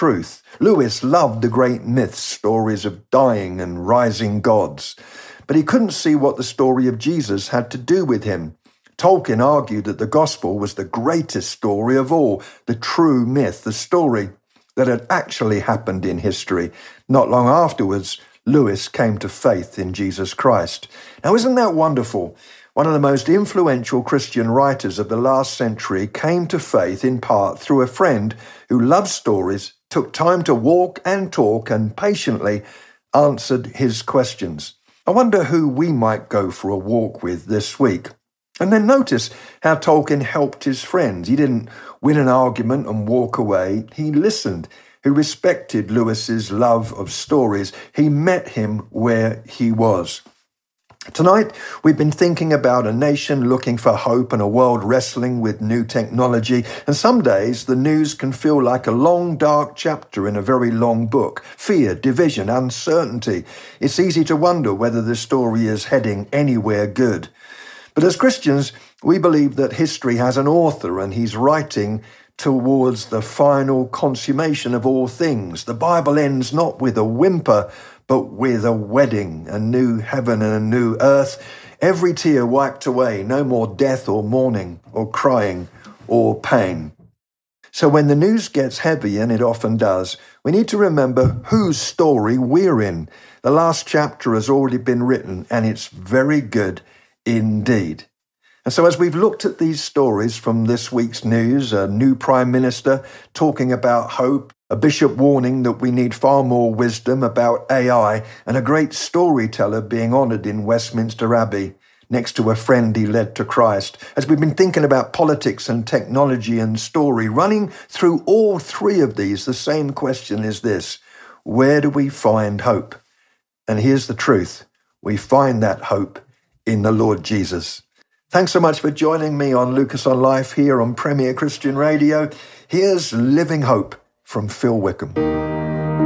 truth. Lewis loved the great myth stories of dying and rising gods, but he couldn't see what the story of Jesus had to do with him. Tolkien argued that the gospel was the greatest story of all, the true myth, the story that had actually happened in history. Not long afterwards, Lewis came to faith in Jesus Christ. Now, isn't that wonderful? One of the most influential Christian writers of the last century came to faith in part through a friend who loved stories, took time to walk and talk, and patiently answered his questions. I wonder who we might go for a walk with this week. And then notice how Tolkien helped his friends. He didn't win an argument and walk away. He listened. He respected Lewis's love of stories. He met him where he was. Tonight, we've been thinking about a nation looking for hope and a world wrestling with new technology. And some days, the news can feel like a long, dark chapter in a very long book. Fear, division, uncertainty. It's easy to wonder whether the story is heading anywhere good. But as Christians, we believe that history has an author and he's writing towards the final consummation of all things. The Bible ends not with a whimper, but with a wedding, a new heaven and a new earth, every tear wiped away, no more death or mourning or crying or pain. So when the news gets heavy, and it often does, we need to remember whose story we're in. The last chapter has already been written, and it's very good indeed. And so as we've looked at these stories from this week's news, a new Prime Minister talking about hope, a bishop warning that we need far more wisdom about AI, and a great storyteller being honoured in Westminster Abbey next to a friend he led to Christ. As we've been thinking about politics and technology and story, running through all three of these, the same question is this: where do we find hope? And here's the truth: we find that hope in the Lord Jesus. Thanks so much for joining me on Lucas on Life here on Premier Christian Radio. Here's Living Hope from Phil Wickham.